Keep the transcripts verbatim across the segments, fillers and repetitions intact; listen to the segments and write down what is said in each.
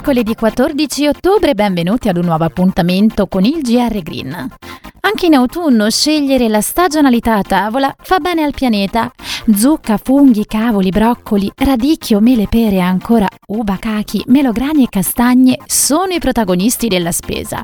mercoledì quattordici ottobre, benvenuti ad un nuovo appuntamento con il G R Green. Anche in autunno scegliere la stagionalità a tavola fa bene al pianeta. Zucca, funghi, cavoli, broccoli, radicchio, mele, pere e ancora uva, cachi, melograni e castagne sono i protagonisti della spesa.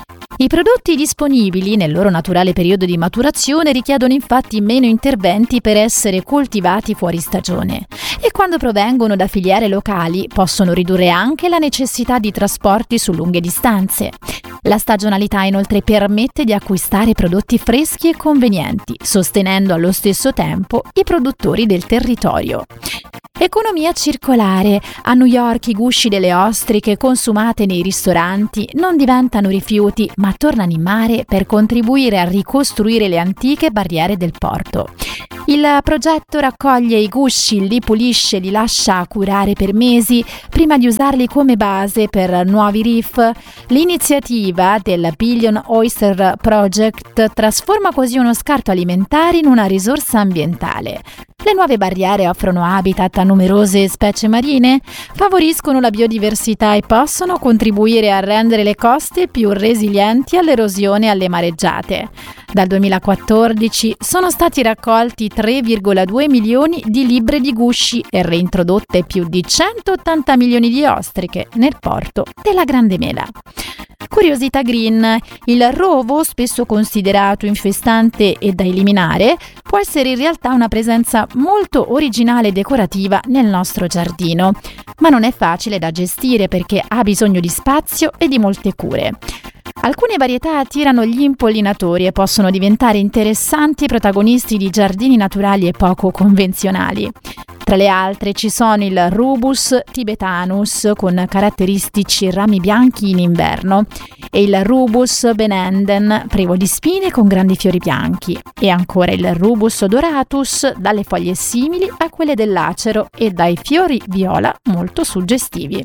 I prodotti disponibili nel loro naturale periodo di maturazione richiedono infatti meno interventi per essere coltivati fuori stagione e quando provengono da filiere locali possono ridurre anche la necessità di trasporti su lunghe distanze. La stagionalità inoltre permette di acquistare prodotti freschi e convenienti, sostenendo allo stesso tempo i produttori del territorio. Economia circolare. A New York i gusci delle ostriche consumate nei ristoranti non diventano rifiuti, ma tornano in mare per contribuire a ricostruire le antiche barriere del porto. Il progetto raccoglie i gusci, li pulisce, li lascia curare per mesi prima di usarli come base per nuovi reef. L'iniziativa del Billion Oyster Project trasforma così uno scarto alimentare in una risorsa ambientale. Le nuove barriere offrono habitat a numerose specie marine, favoriscono la biodiversità e possono contribuire a rendere le coste più resilienti all'erosione e alle mareggiate. Dal duemilaquattordici sono stati raccolti tre virgola due milioni di libbre di gusci e reintrodotte più di centottanta milioni di ostriche nel porto della Grande Mela. Curiosità green. Il rovo, spesso considerato infestante e da eliminare, può essere in realtà una presenza molto originale e decorativa nel nostro giardino, ma non è facile da gestire perché ha bisogno di spazio e di molte cure. Alcune varietà attirano gli impollinatori e possono diventare interessanti protagonisti di giardini naturali e poco convenzionali. Tra le altre ci sono il Rubus tibetanus con caratteristici rami bianchi in inverno e il Rubus benenden privo di spine con grandi fiori bianchi e ancora il Rubus odoratus dalle foglie simili a quelle dell'acero e dai fiori viola molto suggestivi.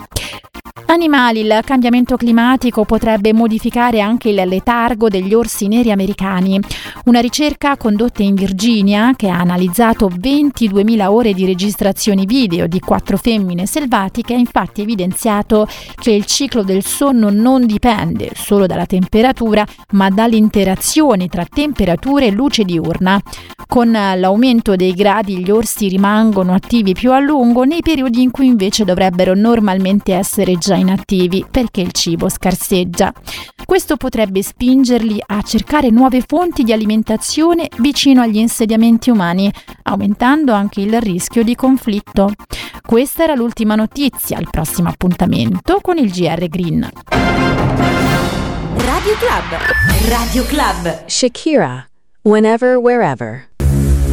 Animali. Il cambiamento climatico potrebbe modificare anche il letargo degli orsi neri americani. Una ricerca condotta in Virginia, che ha analizzato ventiduemila ore di registrazioni video di quattro femmine selvatiche, ha infatti evidenziato che il ciclo del sonno non dipende solo dalla temperatura, ma dall'interazione tra temperatura e luce diurna. Con l'aumento dei gradi gli orsi rimangono attivi più a lungo nei periodi in cui invece dovrebbero normalmente essere già inattivi perché il cibo scarseggia. Questo potrebbe spingerli a cercare nuove fonti di alimentazione vicino agli insediamenti umani, aumentando anche il rischio di conflitto. Questa era l'ultima notizia, al prossimo appuntamento con il G R Green. Radio Club. Radio Club. Shakira. Whenever, wherever.